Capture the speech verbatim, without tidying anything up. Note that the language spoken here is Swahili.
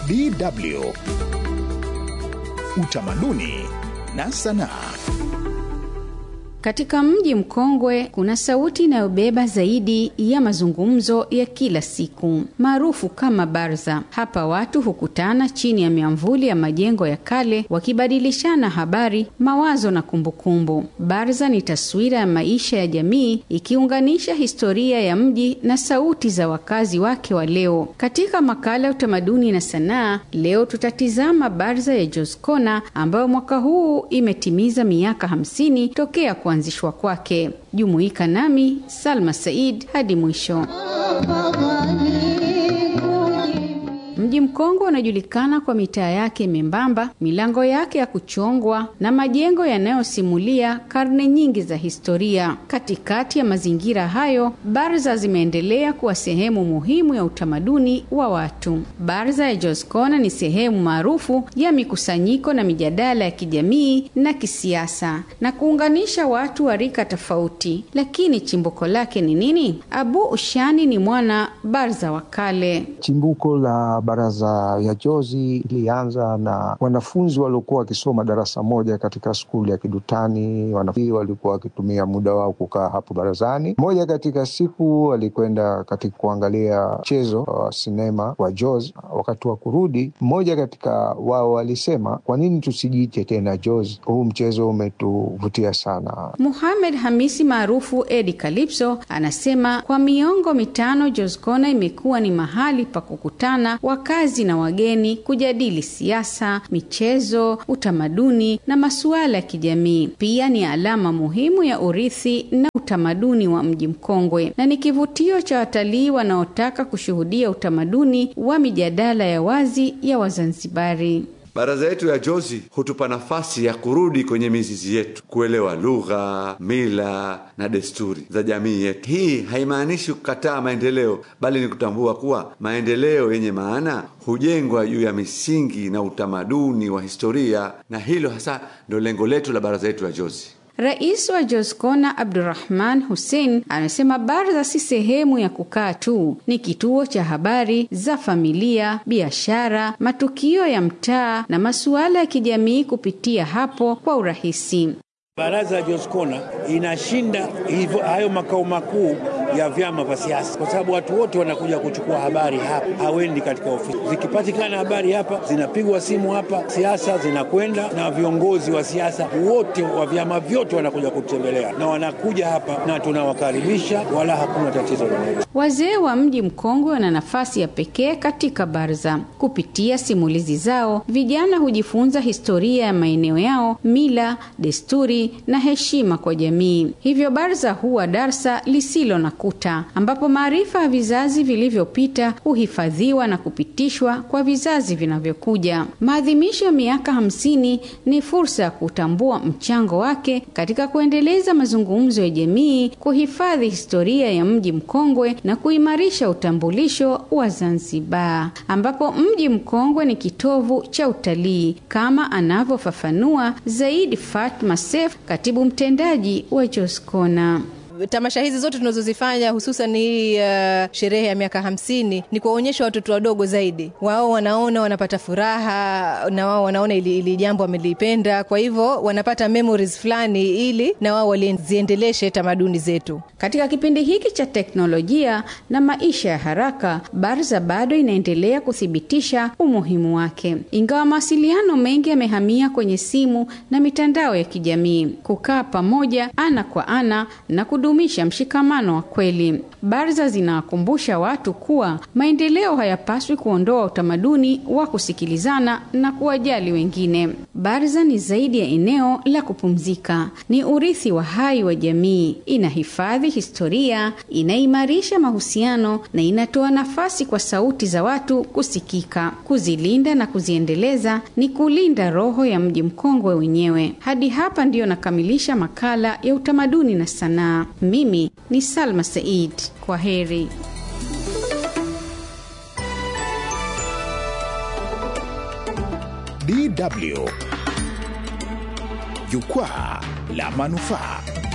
D W Utamaduni na sanaa. Katika mji mkongwe kuna sauti inayobeba zaidi ya mazungumzo ya kila siku, maarufu kama barza. Hapa watu hukutana chini ya miamvuli ya majengo ya kale wakibadilishana habari, mawazo na kumbukumbu. Barza ni taswira ya maisha ya jamii ikiunganisha historia ya mji na sauti za wakazi wake wa leo. Katika makala ya utamaduni na sanaa, leo tutatizama barza ya Joscona ambayo mwaka huu imetimiza miaka hamsini tokea kuanzishwa kwake. Jumuika nami Salma Said hadi mwisho. Mji mkongwe unajulikana kwa mitaa yake membamba, milango yake ya kuchongwa na majengo yanayosimulia karne nyingi za historia. Katikati ya mazingira hayo, barza zimeendelea kuwa sehemu muhimu ya utamaduni wa watu. Barza ya Joscona ni sehemu maarufu ya mikusanyiko na mijadala ya kijamii na kisiasa na kuunganisha watu wa rika tofauti. Lakini chimbuko lake ni nini? Abu Ushani ni mwana barza wa kale. Chimbuko la baraza ya Jozi ilianza na wanafunzi waliokuwa wakisoma darasa moja katika skuli ya Kidutani. Wanafunzi walikuwa wakitumia muda wao kukaa hapo barazani. Moja katika siku walikwenda katika kuangalia mchezo wa sinema wa Jozi. Wakati wa kurudi, mmoja katika wao walisema, kwa nini tusijiite tena Jozi? Huu mchezo umetuvutia sana. Muhammad Hamisi maarufu Eddie Calypso anasema kwa miongo mitano Joscona imekuwa ni mahali pa kukutana wakazi na wageni kujadili siasa, michezo, utamaduni na masuala ya kijamii. Pia ni alama muhimu ya urithi na utamaduni wa mji mkongwe na ni kivutio cha watalii wanaotaka kushuhudia utamaduni wa mijadala ya wazi ya Wazanzibari. Baraza yetu ya Jozi hutupa nafasi ya kurudi kwenye mizizi yetu, kuelewa lugha, mila na desturi za jamii yetu. Hii haimaanishi kukataa maendeleo, bali ni kutambua kuwa maendeleo yenye maana hujengwa juu ya misingi na utamaduni wa historia, na hilo hasa ndio lengo letu la baraza yetu ya Jozi. Rais wa Joscona Abdurrahman Hussein anasema barza si sehemu ya kukaa tu, ni kituo cha habari za familia, biashara, matukio ya mtaa na masuala ya kijamii kupitia hapo kwa urahisi. Baraza ya Joscona inashinda hivyo hayo makao makuu ya vyama vya siasa, kwa sababu watu wote wanakuja kuchukua habari hapa, hawendi katika ofisi. Zikipatikana habari hapa, zinapigwa simu hapa, siasa zinakwenda na viongozi wa siasa wote wa vyama vyote wanakuja kutembelea na wanakuja hapa na tunawakaribisha, wala hakuna tatizo lolote. Wazee wa mji mkongwe wana nafasi ya pekee katika barza. Kupitia simulizi zao, vijana hujifunza historia ya maeneo yao, mila, desturi na heshima kwa jamii. Hivyo barza huwa darsa lisilo na kuta, ambapo maarifa ya vizazi vilivyopita huhifadhiwa na kupitishwa kwa vizazi vinavyokuja. Maadhimisho ya miaka hamsini ni fursa ya kutambua mchango wake katika kuendeleza mazungumzo ya jamii, kuhifadhi historia ya mji mkongwe na kuimarisha utambulisho wa Zanzibar, ambapo mji mkongwe ni kitovu cha utalii, kama anavyofafanua zaidi Fatma Seif, katibu mtendaji wa Joscona. Tamasha hizi zote tunazozifanya, hususan hii uh, sherehe ya miaka hamsini, ni kuwaonyesha watoto wadogo zaidi. Wao wanaona, wanapata furaha, na wao wanaona ili, ili jambo wamelipenda. Kwa hivyo wanapata memories fulani ili na wao waliendeleshe tamaduni zetu. Katika kipindi hiki cha teknolojia na maisha ya haraka, barza bado inaendelea kuthibitisha umuhimu wake. Ingawa mawasiliano mengi yamehamia kwenye simu na mitandao ya kijamii, kukaa pamoja ana kwa ana na kudumisha mshikamano wa kweli, barza zinawakumbusha watu kuwa maendeleo hayapaswi kuondoa utamaduni wa kusikilizana na kuwajali wengine. Barza ni zaidi ya eneo la kupumzika, ni urithi wa hai wa jamii. Inahifadhi historia, inaimarisha mahusiano na inatoa nafasi kwa sauti za watu kusikika. Kuzilinda na kuziendeleza ni kulinda roho ya mji mkongwe wenyewe. Hadi hapa ndiyo nakamilisha makala ya utamaduni na sanaa. Mimi ni Salma Said. Kwa heri. D W Jukwaa la Manufaa.